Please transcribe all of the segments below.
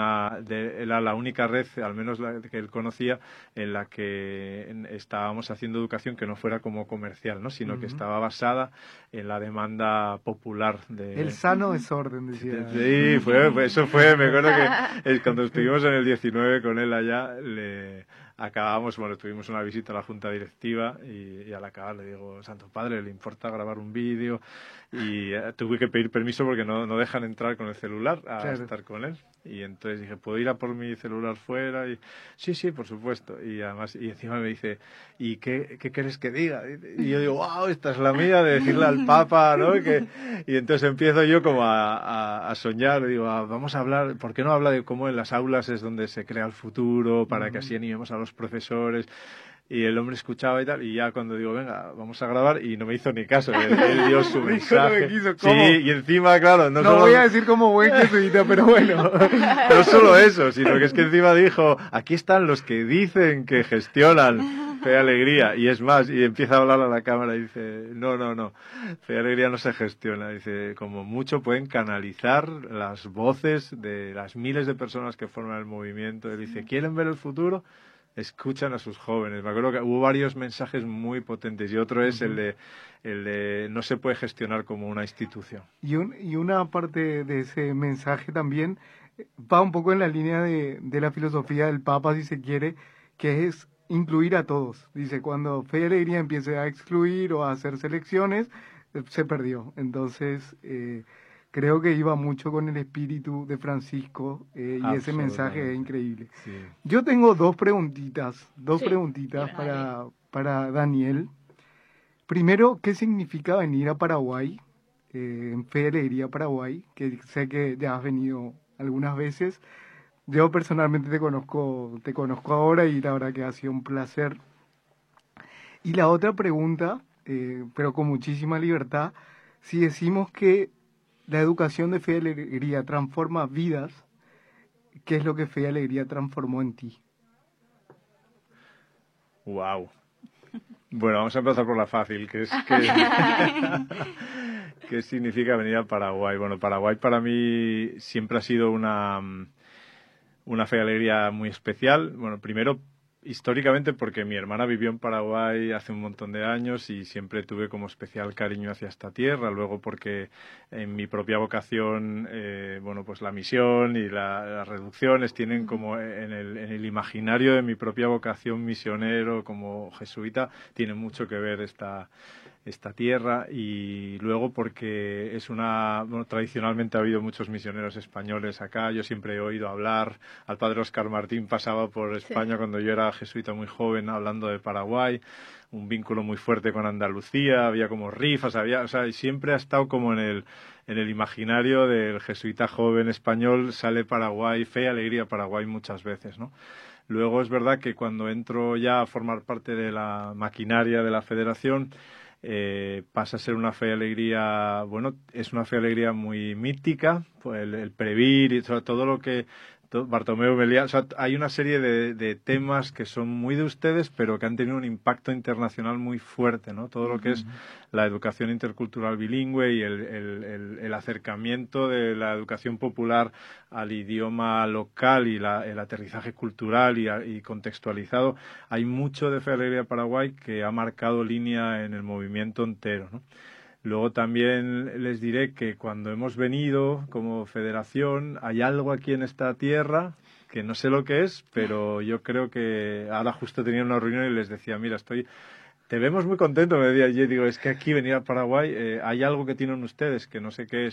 era la única red, al menos la que él conocía, en la que estábamos haciendo educación que no fuera como comercial, ¿no? Sino que estaba basada en la demanda popular el sano desorden, decía. Sí, eso fue, me acuerdo que cuando estuvimos en el 19 con él allá, tuvimos una visita a la junta directiva y al acabar le digo, Santo Padre, ¿le importa grabar un vídeo? Y tuve que pedir permiso porque no dejan entrar con el celular a estar con él. Y entonces dije, ¿puedo ir a por mi celular fuera? Y sí, por supuesto. Y además, y encima me dice, ¿y qué quieres que diga? Y yo digo, wow, esta es la mía de decirle al Papa, ¿no? Y entonces empiezo yo como a soñar, digo, vamos a hablar, ¿por qué no habla de cómo en las aulas es donde se crea el futuro, para que así animemos a los profesores? Y el hombre escuchaba y tal, y ya cuando digo, venga, vamos a grabar, y no me hizo ni caso, él dio su mensaje. Sí, y encima, claro, no solo... voy a decir como buen jesuita, pero bueno. No solo eso, sino que es que encima dijo, aquí están los que dicen que gestionan Fe y Alegría, y es más, y empieza a hablar a la cámara y dice, no, Fe y Alegría no se gestiona, dice, como mucho pueden canalizar las voces de las miles de personas que forman el movimiento. Él dice, ¿quieren ver el futuro? Escuchan a sus jóvenes. Me acuerdo que hubo varios mensajes muy potentes y otro es el de no se puede gestionar como una institución. Y una parte de ese mensaje también va un poco en la línea de la filosofía del Papa, si se quiere, que es incluir a todos. Dice, cuando Fe y Alegría empiece a excluir o a hacer selecciones, se perdió. Entonces, creo que iba mucho con el espíritu de Francisco y ese mensaje es increíble. Sí. Yo tengo dos preguntitas para Daniel. Primero, ¿qué significa venir a Paraguay? En Fe y Alegría Paraguay, que sé que ya has venido algunas veces. Yo personalmente te conozco ahora y la verdad que ha sido un placer. Y la otra pregunta, pero con muchísima libertad, si decimos que la educación de Fe y Alegría transforma vidas, ¿qué es lo que Fe y Alegría transformó en ti? Wow. Bueno, vamos a empezar por la fácil, que es ¿qué significa venir a Paraguay? Bueno, Paraguay para mí siempre ha sido una Fe y Alegría muy especial. Bueno, primero históricamente porque mi hermana vivió en Paraguay hace un montón de años y siempre tuve como especial cariño hacia esta tierra. Luego porque en mi propia vocación, pues la misión y las reducciones tienen como en el imaginario de mi propia vocación misionero como jesuita, tiene mucho que ver esta tierra. Y luego porque tradicionalmente ha habido muchos misioneros españoles acá. Yo siempre he oído hablar, al padre Óscar Martín pasaba por España cuando yo era jesuita muy joven hablando de Paraguay, un vínculo muy fuerte con Andalucía, había como rifas, y siempre ha estado como en el imaginario del jesuita joven español, sale Paraguay, Fe y Alegría Paraguay muchas veces, ¿no? Luego es verdad que cuando entro ya a formar parte de la maquinaria de la federación, pasa a ser una Fe y Alegría, es una Fe y Alegría muy mítica, pues el Previr y todo lo que Bartomeu Meliá, hay una serie de temas que son muy de ustedes, pero que han tenido un impacto internacional muy fuerte, ¿no? Todo lo que es la educación intercultural bilingüe y el acercamiento de la educación popular al idioma local y el aterrizaje cultural y contextualizado. Hay mucho de Fe y Alegría Paraguay que ha marcado línea en el movimiento entero, ¿no? Luego también les diré que cuando hemos venido como federación hay algo aquí en esta tierra que no sé lo que es, pero yo creo que ahora justo tenía una reunión y les decía, mira, te vemos muy contento, me decía, yo digo, es que aquí venir a Paraguay hay algo que tienen ustedes que no sé qué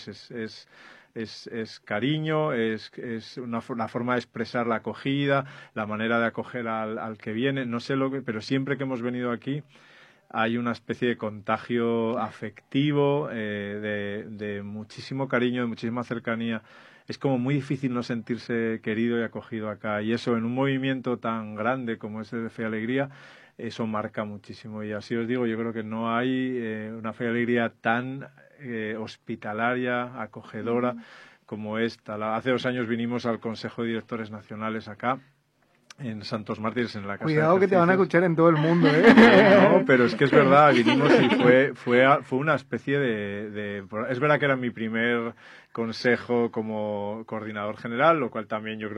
es cariño, es una forma de expresar la acogida, la manera de acoger al que viene, no sé lo que, pero siempre que hemos venido aquí hay una especie de contagio afectivo, de muchísimo cariño, de muchísima cercanía. Es como muy difícil no sentirse querido y acogido acá. Y eso en un movimiento tan grande como ese de Fe y Alegría, eso marca muchísimo. Y así os digo, yo creo que no hay una Fe y Alegría tan hospitalaria, acogedora como esta. Hace 2 años vinimos al Consejo de Directores Nacionales acá, en Santos Mártires, en la casa. Cuidado que te van a escuchar en todo el mundo, ¿eh? No, pero es que es verdad, vinimos y fue una especie es verdad que era mi primer consejo como coordinador general, lo cual también yo creo